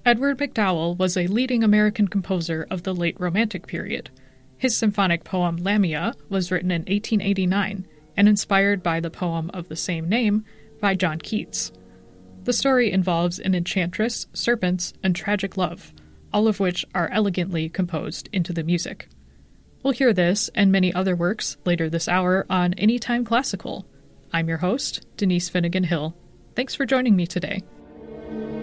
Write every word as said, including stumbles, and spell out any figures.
Edward MacDowell was a leading American composer of the late Romantic period. His symphonic poem Lamia was written in eighteen eighty-nine and inspired by the poem of the same name by John Keats. The story involves an enchantress, serpents, and tragic love, all of which are elegantly composed into the music. We'll hear this and many other works later this hour on Anytime Classical. I'm your host, Denise Finnegan Hill. Thanks for joining me today.